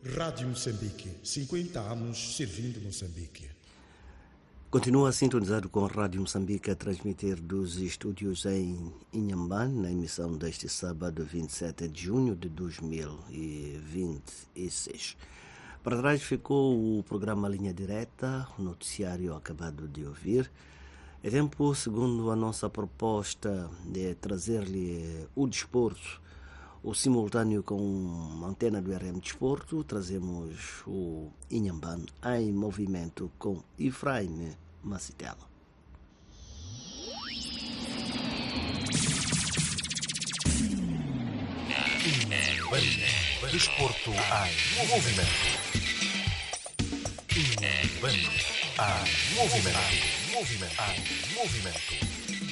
Rádio Moçambique, 50 anos servindo Moçambique. Continua sintonizado com a Rádio Moçambique a transmitir dos estúdios em Inhambane, na emissão deste sábado 27 de junho de 2026. Para trás ficou o programa Linha Direta, o noticiário acabado de ouvir. É tempo, segundo a nossa proposta, de trazer-lhe o desporto, o simultâneo com a antena do RM Desporto. Trazemos o Inhambane em movimento com Efraim Macitela. Desporto em movimento. Movimento. Movimento. Movimento.